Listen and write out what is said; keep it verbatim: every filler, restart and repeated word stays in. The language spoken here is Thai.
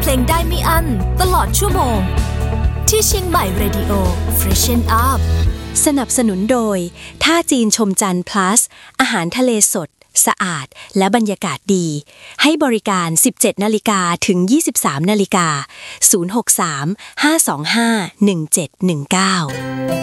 เพลงได้ไม่อั้นตลอดชั่วโมงที่เชียงใหม่ Radio Freshen Up สนับสนุนโดยท่าจีนชมจันทร์ plus อาหารทะเลสดสะอาดและบรรยากาศดีให้บริการ สิบเจ็ดนาฬิกา ถึง ยี่สิบสามนาฬิกา ศูนย์ หก สาม ห้า สอง ห้า หนึ่ง เจ็ด หนึ่ง เก้า